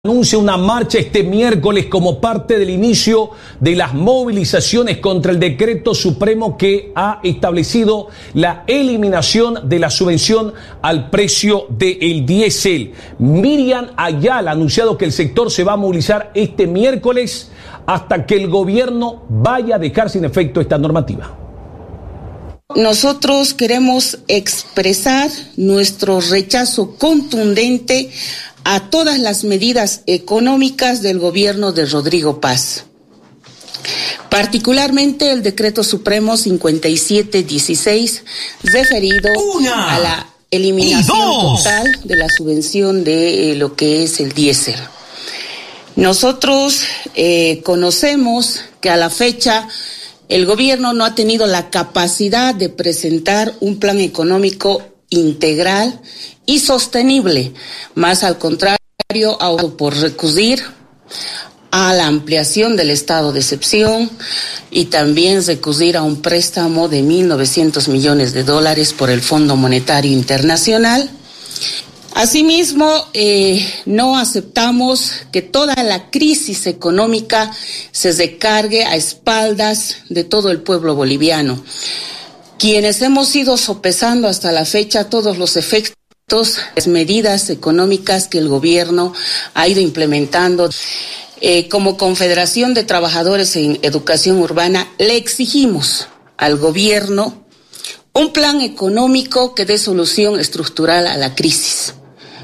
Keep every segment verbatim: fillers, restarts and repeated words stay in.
Anuncia una marcha este miércoles como parte del inicio de las movilizaciones contra el decreto supremo que ha establecido la eliminación de la subvención al precio del diésel. Miriam Ayala ha anunciado que el sector se va a movilizar este miércoles hasta que el gobierno vaya a dejar sin efecto esta normativa. Nosotros queremos expresar nuestro rechazo contundente a todas las medidas económicas del gobierno de Rodrigo Paz, particularmente el decreto supremo cincuenta y siete dieciséis referido Una, a la eliminación total de la subvención de eh, lo que es el diésel. Nosotros eh, conocemos que a la fecha el gobierno no ha tenido la capacidad de presentar un plan económico integral y sostenible, más al contrario, ha optado por recurrir a la ampliación del estado de excepción y también recurrir a un préstamo de mil novecientos millones de dólares por el Fondo Monetario Internacional. Asimismo, eh, no aceptamos que toda la crisis económica se recargue a espaldas de todo el pueblo boliviano, quienes hemos ido sopesando hasta la fecha todos los efectos, las medidas económicas que el gobierno ha ido implementando. Eh, como Confederación de Trabajadores en Educación Urbana, le exigimos al gobierno un plan económico que dé solución estructural a la crisis.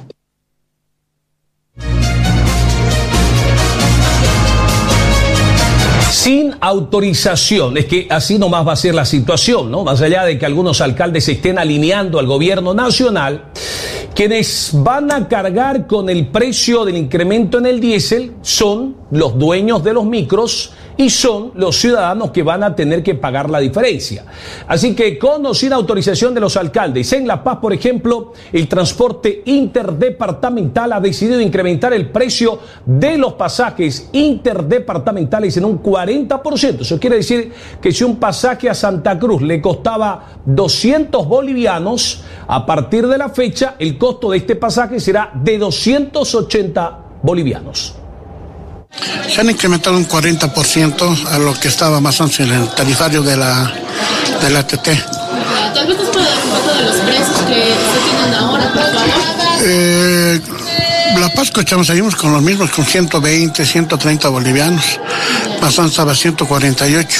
Sin autorización, es que así nomás va a ser la situación, ¿no? Más allá de que algunos alcaldes se estén alineando al gobierno nacional, quienes van a cargar con el precio del incremento en el diésel son los dueños de los micros y son los ciudadanos que van a tener que pagar la diferencia. Así que con o sin autorización de los alcaldes, en La Paz, por ejemplo, el transporte interdepartamental ha decidido incrementar el precio de los pasajes interdepartamentales en un cuarenta por ciento. Eso quiere decir que si un pasaje a Santa Cruz le costaba doscientos bolivianos, a partir de la fecha el costo de este pasaje será de doscientos ochenta bolivianos. Se han incrementado un cuarenta por ciento a lo que estaba más antes en el tarifario de la, de la A T T. Tal vez nos puede dar un poco de los precios que se tienen ahora, por favor. Eh, La Paz, Cochabamba, seguimos con los mismos, con ciento veinte, ciento treinta bolivianos. Pasán estaba ciento cuarenta y ocho.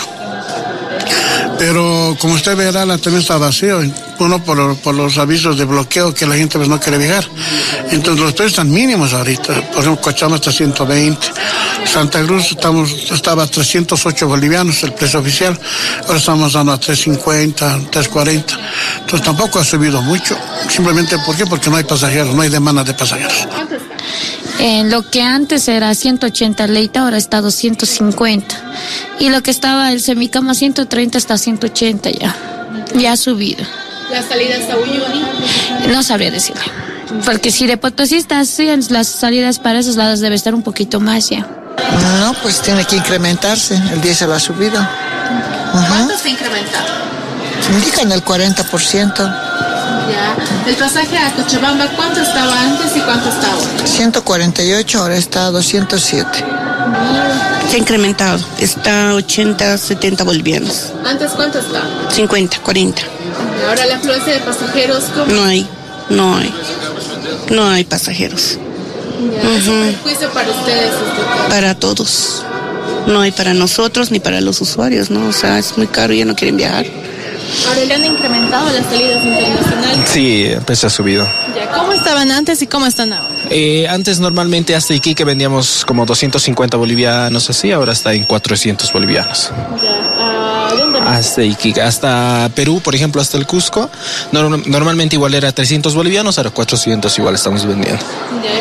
Pero como usted verá, la también está vacío, uno por, por los avisos de bloqueo que la gente pues no quiere viajar. Entonces los precios están mínimos ahorita. Por ejemplo, Cochabamba está ciento veinte, Santa Cruz estamos, estaba a trescientos ocho bolivianos el precio oficial, ahora estamos dando a trescientos cincuenta, trescientos cuarenta. Entonces tampoco ha subido mucho, simplemente ¿por qué? Porque no hay pasajeros, no hay demanda de pasajeros. Eh, lo que antes era ciento ochenta leita, ahora está doscientos cincuenta. Y lo que estaba el semicama ciento treinta está ciento ochenta ya. Ya ha subido. ¿La salida hasta Uyuni? No sabría decirle. Porque si de Potosí está así, las salidas para esos lados debe estar un poquito más ya. No, pues tiene que incrementarse. El diésel ha subido. Uh-huh. ¿Cuánto se ha incrementado? Indican el cuarenta por ciento. Ya. El pasaje a Cochabamba, ¿cuánto estaba antes y cuánto está ahora? ciento cuarenta y ocho, ahora está a doscientos siete. Se ha incrementado, está ochenta, setenta bolivianos. ¿Antes cuánto está? cincuenta, cuarenta. ¿Y ahora la afluencia de pasajeros cómo? No hay, no hay, no hay pasajeros. Ya, ¿es un perjuicio para ustedes? Este para todos. No hay para nosotros ni para los usuarios, ¿no? O sea, es muy caro y ya no quieren viajar. ¿Ahora le han incrementado las salidas internacionales? Sí, pues ha subido. Ya, ¿cómo estaban antes y cómo están ahora? Eh, antes normalmente hasta Iquique vendíamos como doscientos cincuenta bolivianos así, ahora está en cuatrocientos bolivianos. Ya, ¿a dónde más? Hasta Iquique, hasta Perú, por ejemplo, hasta el Cusco. Norm- normalmente igual era trescientos bolivianos, ahora cuatrocientos igual estamos vendiendo. Ya.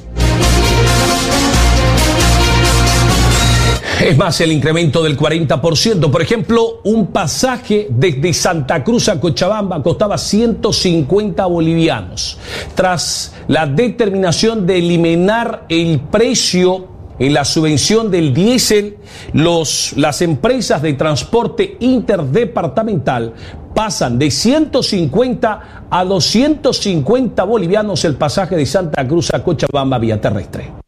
Es más, el incremento del cuarenta por ciento. Por ejemplo, un pasaje desde Santa Cruz a Cochabamba costaba ciento cincuenta bolivianos. Tras la determinación de eliminar el precio en la subvención del diésel, los, las empresas de transporte interdepartamental pasan de ciento cincuenta a doscientos cincuenta bolivianos el pasaje de Santa Cruz a Cochabamba vía terrestre.